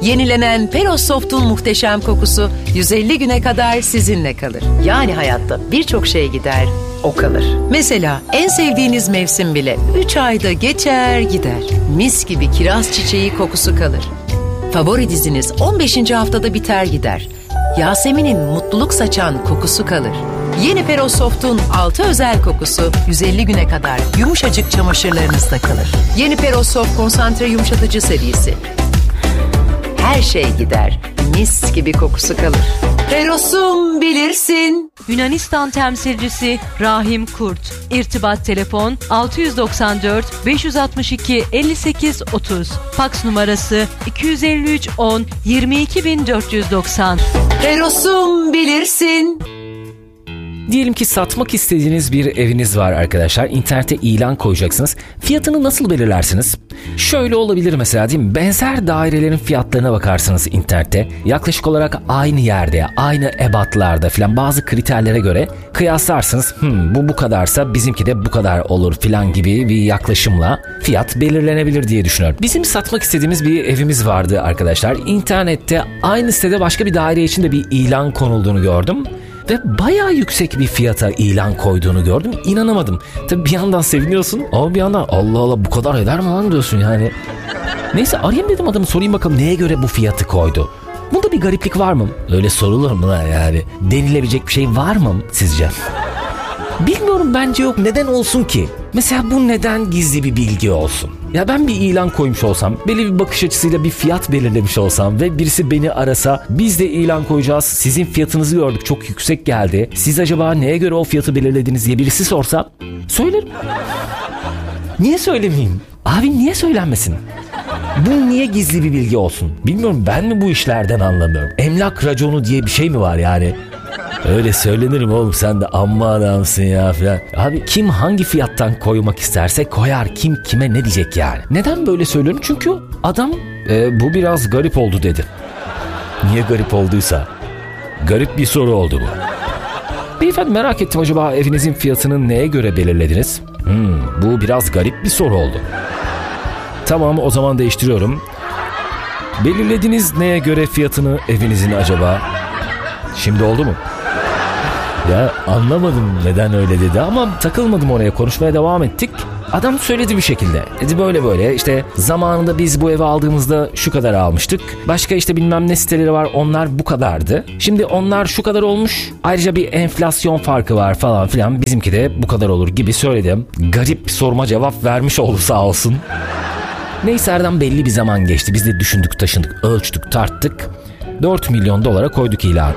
Yenilenen Peros Soft'un muhteşem kokusu 150 güne kadar sizinle kalır. Yani hayatta birçok şey gider, o kalır. Mesela en sevdiğiniz mevsim bile 3 ayda geçer gider. Mis gibi kiraz çiçeği kokusu kalır. Favori diziniz 15. haftada biter gider. Yasemin'in mutluluk saçan kokusu kalır. Yeni Peros Soft'un 6 özel kokusu 150 güne kadar yumuşacık çamaşırlarınızda kalır. Yeni Peros Soft konsantre yumuşatıcı serisi. Her şey gider, mis gibi kokusu kalır. Peros'um bilirsin. Yunanistan temsilcisi Rahim Kurt. İrtibat telefon 694 562 58 30. Faks numarası 253 10 22490. Peros'um bilirsin. Diyelim ki satmak istediğiniz bir eviniz var arkadaşlar. İnternete ilan koyacaksınız. Fiyatını nasıl belirlersiniz? Şöyle olabilir mesela, değil mi? Benzer dairelerin fiyatlarına bakarsınız internette. Yaklaşık olarak aynı yerde, aynı ebatlarda falan bazı kriterlere göre kıyaslarsınız. Bu kadarsa bizimki de bu kadar olur falan gibi bir yaklaşımla fiyat belirlenebilir diye düşünüyorum. Bizim satmak istediğimiz bir evimiz vardı arkadaşlar. İnternette aynı sitede başka bir daire için de bir ilan konulduğunu gördüm. Ve bayağı yüksek bir fiyata ilan koyduğunu gördüm. İnanamadım. Tabii bir yandan seviniyorsun ama bir yandan Allah Allah bu kadar eder mi lan diyorsun yani. Neyse arayayım dedim adamı, sorayım bakalım neye göre bu fiyatı koydu. Bunda bir gariplik var mı? Öyle sorulur mu lan yani? Denilebilecek bir şey var mı sizce? Bilmiyorum, bence yok. Neden olsun ki? Mesela bu neden gizli bir bilgi olsun? Ya ben bir ilan koymuş olsam, belli bir bakış açısıyla bir fiyat belirlemiş olsam ve birisi beni arasa, biz de ilan koyacağız, sizin fiyatınızı gördük, çok yüksek geldi, siz acaba neye göre o fiyatı belirlediniz diye birisi sorsa, söylerim. Niye söylemeyeyim? Abi niye söylenmesin? Bu niye gizli bir bilgi olsun? Bilmiyorum, ben mi bu işlerden anlamıyorum? Emlak raconu diye bir şey mi var yani? Öyle söylenirim oğlum, sen de amma adamsın ya falan. Abi kim hangi fiyattan koymak isterse koyar, kim kime ne diyecek yani. Neden böyle söylüyorum? Çünkü adam bu biraz garip oldu dedi. Niye garip olduysa? Garip bir soru oldu bu. Beyefendi merak ettim, acaba evinizin fiyatını neye göre belirlediniz? Bu biraz garip bir soru oldu. Tamam, o zaman değiştiriyorum. Belirlediniz neye göre fiyatını evinizin acaba? Şimdi oldu mu? Ya anlamadım neden öyle dedi ama takılmadım oraya, konuşmaya devam ettik. Adam söyledi bir şekilde. Dedi böyle işte zamanında biz bu evi aldığımızda şu kadar almıştık. Başka işte bilmem ne siteleri var, onlar bu kadardı. Şimdi onlar şu kadar olmuş. Ayrıca bir enflasyon farkı var falan filan. Bizimki de bu kadar olur gibi söyledim. Garip soruma cevap vermiş oldu sağ olsun. Neyse aradan belli bir zaman geçti. Biz de düşündük, taşındık, ölçtük, tarttık. 4 milyon dolara koyduk ilan.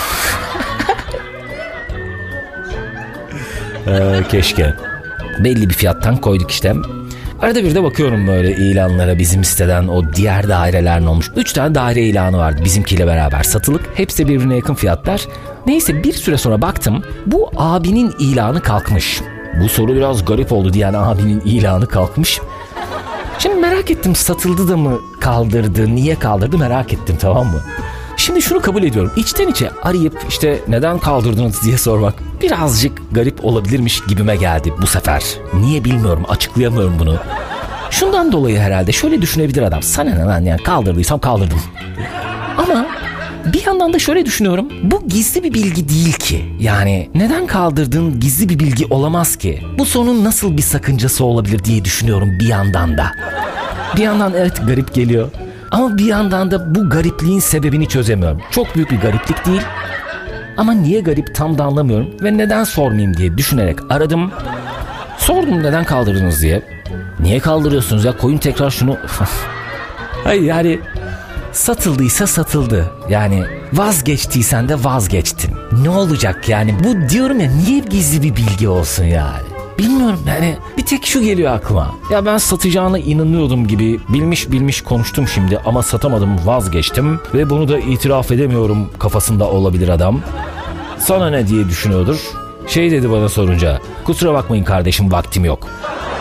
Keşke. Belli bir fiyattan koyduk işte. Arada bir de bakıyorum böyle ilanlara, bizim siteden o diğer dairelerin olmuş. 3 tane daire ilanı vardı bizimkiyle beraber satılık. Hepsi de birbirine yakın fiyatlar. Neyse bir süre sonra baktım, bu abinin ilanı kalkmış. Bu soru biraz garip oldu diye, yani abinin ilanı kalkmış. Şimdi merak ettim, satıldı da mı kaldırdı, niye kaldırdı merak ettim, tamam mı? Şimdi şunu kabul ediyorum, içten içe arayıp işte neden kaldırdınız diye sormak birazcık garip olabilirmiş gibime geldi bu sefer. Niye bilmiyorum, açıklayamıyorum bunu. Şundan dolayı herhalde şöyle düşünebilir adam, sana ne lan yani, kaldırdıysam kaldırdım. Ama bir yandan da şöyle düşünüyorum, bu gizli bir bilgi değil ki. Yani neden kaldırdın gizli bir bilgi olamaz ki. Bu sorunun nasıl bir sakıncası olabilir diye düşünüyorum bir yandan da. Bir yandan evet garip geliyor. Ama bir yandan da bu garipliğin sebebini çözemiyorum. Çok büyük bir gariplik değil. Ama niye garip tam da anlamıyorum. Ve neden sormayayım diye düşünerek aradım. Sordum neden kaldırdınız diye. Niye kaldırıyorsunuz ya, koyun tekrar şunu. Hayır yani satıldıysa satıldı. Yani vazgeçtiysen de vazgeçtin. Ne olacak yani, bu diyorum ya, niye gizli bir bilgi olsun yani. Bilmiyorum yani, bir tek şu geliyor aklıma. Ya ben satacağına inanıyordum gibi bilmiş konuştum şimdi ama satamadım, vazgeçtim ve bunu da itiraf edemiyorum kafasında olabilir adam. Sana ne diye düşünüyordur. Şey dedi bana sorunca, kusura bakmayın kardeşim, vaktim yok.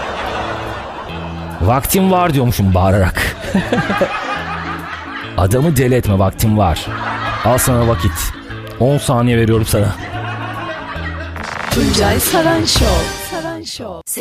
Vaktim var diyormuşum bağırarak. Adamı deli etme, vaktim var. Al sana vakit. 10 saniye veriyorum sana. Tuncay Saran Show.